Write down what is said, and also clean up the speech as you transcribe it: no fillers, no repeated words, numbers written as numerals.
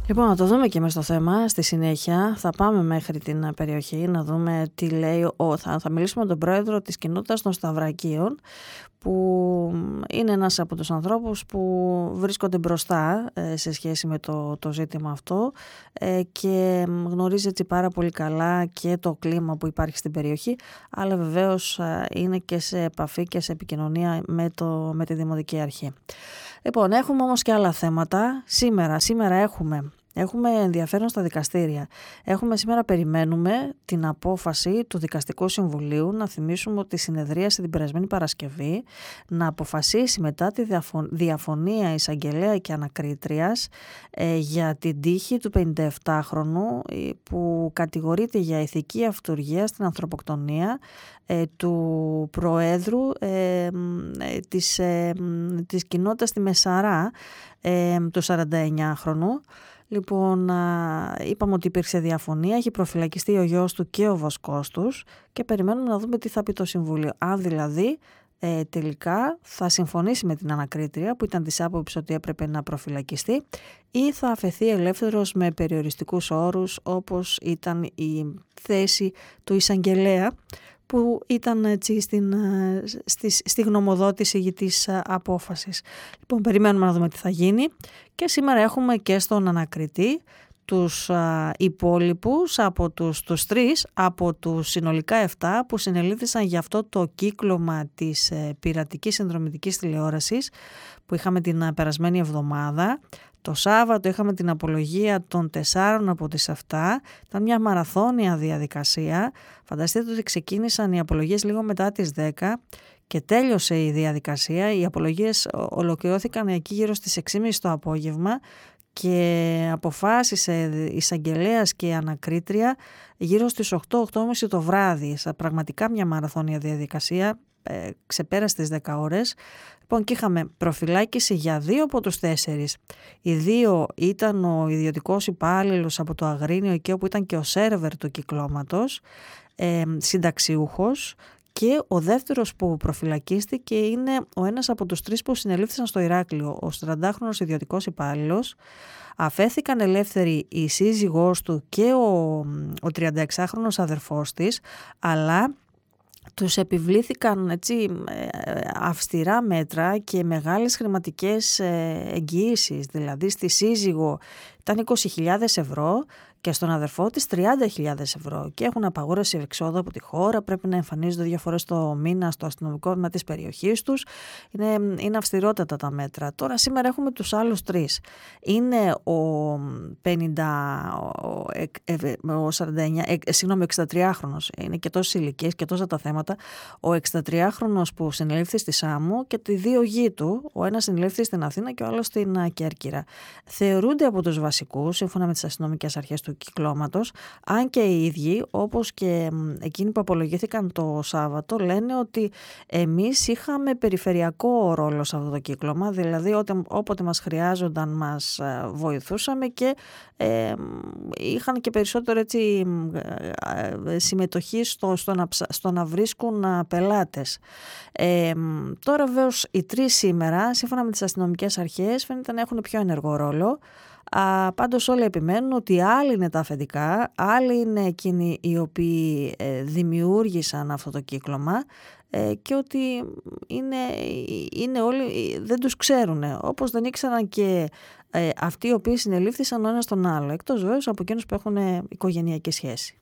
Λοιπόν, να το δούμε και μες στο θέμα. Στη συνέχεια θα πάμε μέχρι την περιοχή να δούμε τι λέει. Θα μιλήσουμε με τον πρόεδρο της κοινότητας των Σταυρακίων, που είναι ένας από τους ανθρώπους που βρίσκονται μπροστά σε σχέση με το ζήτημα αυτό και γνωρίζει έτσι πάρα πολύ καλά και το κλίμα που υπάρχει στην περιοχή, αλλά βεβαίως είναι και σε επαφή και σε επικοινωνία με τη Δημοτική Αρχή. Λοιπόν, έχουμε όμως και άλλα θέματα. Σήμερα έχουμε ενδιαφέρον στα δικαστήρια. Σήμερα περιμένουμε την απόφαση του Δικαστικού Συμβουλίου, να θυμίσουμε ότι συνεδρίασε την περασμένη Παρασκευή, να αποφασίσει μετά τη διαφωνία εισαγγελέα και ανακρίτριας για την τύχη του 57χρονου που κατηγορείται για ηθική αυτουργία στην ανθρωποκτονία του Προέδρου της κοινότητας στη Μεσαρά, του 49χρονου. Λοιπόν, είπαμε ότι υπήρξε διαφωνία, έχει προφυλακιστεί ο γιος του και ο βοσκός τους και περιμένουμε να δούμε τι θα πει το Συμβούλιο. Αν δηλαδή τελικά θα συμφωνήσει με την ανακρίτρια που ήταν της άποψης ότι έπρεπε να προφυλακιστεί ή θα αφαιθεί ελεύθερος με περιοριστικούς όρους, όπως ήταν η θέση του εισαγγελέα που ήταν έτσι στη γνωμοδότηση της απόφασης. Λοιπόν, περιμένουμε να δούμε τι θα γίνει και σήμερα έχουμε και στον ανακριτή τους υπόλοιπους από τους τρεις από τους συνολικά 7 που συνελήφθησαν για αυτό το κύκλωμα της πειρατικής συνδρομητικής τηλεόρασης που είχαμε την περασμένη εβδομάδα. Το Σάββατο είχαμε την απολογία των 4 από τις 7. Ήταν μια μαραθώνια διαδικασία. Φανταστείτε ότι ξεκίνησαν οι απολογίες λίγο μετά τις 10 και τέλειωσε η διαδικασία. Οι απολογίες ολοκληρώθηκαν εκεί γύρω στις 6.30 το απόγευμα και αποφάσισε εισαγγελέας και ανακρίτρια γύρω στις 8-8.30 το βράδυ. Πραγματικά μια μαραθώνια διαδικασία, ξεπέρασε τις 10 ώρες. Λοιπόν, και είχαμε προφυλάκηση για 2 από τους 4. Οι 2 ήταν ο ιδιωτικός υπάλληλος από το Αγρίνιο, εκεί όπου ήταν και ο σέρβερ του κυκλώματος, συνταξιούχος, και ο δεύτερος που προφυλακίστηκε είναι ο ένας από τους 3 που συνελήφθησαν στο Ηράκλειο, ο 40χρονος ιδιωτικός υπάλληλος. Αφέθηκαν ελεύθεροι η σύζυγός του και ο 36χρονος αδερφός της, αλλά τους επιβλήθηκαν έτσι αυστηρά μέτρα και μεγάλες χρηματικές εγγυήσεις. Δηλαδή στη σύζυγο ήταν 20.000 ευρώ και στον αδερφό της 30.000 ευρώ και έχουν απαγόρευση εξόδου από τη χώρα, πρέπει να εμφανίζονται 2 φορές το μήνα στο αστυνομικό τμήμα της περιοχής τους. Είναι αυστηρότατα τα μέτρα. Τώρα σήμερα έχουμε τους άλλους 3. Είναι ο 63χρονος, είναι και τόσες ηλικίες και τόσα τα θέματα, ο 63χρονος που συνελήφθη στη Σάμο και οι 2 γη του, ο ένας συνελήφθη στην Αθήνα και ο άλλος στην Κέρκυρα. Θεωρούνται από τους βασικούς, σύμφωνα με τις αστυνομικές αρχές του κυκλώματος, αν και οι ίδιοι, όπως και εκείνοι που απολογήθηκαν το Σάββατο, λένε ότι εμείς είχαμε περιφερειακό ρόλο σε αυτό το κύκλωμα, δηλαδή όποτε μας χρειάζονταν μας βοηθούσαμε και είχαν και περισσότερο έτσι, συμμετοχή στο να βρίσκουν πελάτες. Τώρα βέβαιως οι 3 σήμερα, σύμφωνα με τις αστυνομικές αρχές, φαίνεται να έχουν πιο ενεργό ρόλο. Πάντως όλοι επιμένουν ότι άλλοι είναι τα αφεντικά, άλλοι είναι εκείνοι οι οποίοι δημιούργησαν αυτό το κύκλωμα και ότι είναι όλοι, δεν τους ξέρουν, όπως δεν ήξεραν και αυτοί οι οποίοι συνελήφθησαν ο ένας τον άλλο, εκτός βέβαια από εκείνους που έχουν οικογενειακή σχέση.